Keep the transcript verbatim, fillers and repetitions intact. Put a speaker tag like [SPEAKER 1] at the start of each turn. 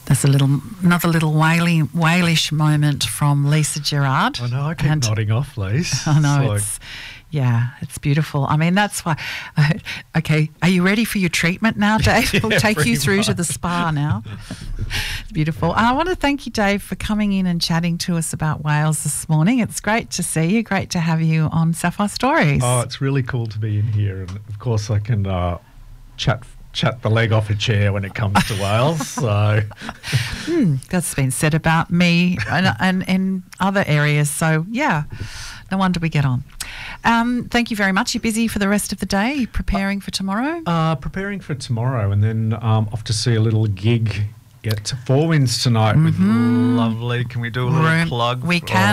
[SPEAKER 1] There's a little, another little wailing, wailish moment from Lisa Gerard.
[SPEAKER 2] I know, I keep
[SPEAKER 1] And-
[SPEAKER 2] nodding off, Lise.
[SPEAKER 1] I know,
[SPEAKER 2] like-
[SPEAKER 1] it's, yeah, it's beautiful. I mean, that's why, uh, okay, are you ready for your treatment now, Dave?
[SPEAKER 2] Yeah,
[SPEAKER 1] we'll take you
[SPEAKER 2] pretty
[SPEAKER 1] through to
[SPEAKER 2] much.
[SPEAKER 1] the spa now. It's beautiful. And I want to thank you, Dave, for coming in and chatting to us about Wales this morning. It's great to see you, great to have you on Sapphire Stories.
[SPEAKER 2] Oh, it's really cool to be in here. And, of course, I can uh, chat chat the leg off a chair when it comes to Wales. So,
[SPEAKER 1] Hmm, that's been said about me and, and in other areas. So, yeah, no wonder we get on. Um, thank you very much. You're busy for the rest of the day, preparing for tomorrow?
[SPEAKER 2] uh, preparing for tomorrow and then um, off to see a little gig at Four Winds tonight with lovely. Can we do a little
[SPEAKER 1] Room-
[SPEAKER 2] plug?
[SPEAKER 1] we
[SPEAKER 2] for-
[SPEAKER 1] can.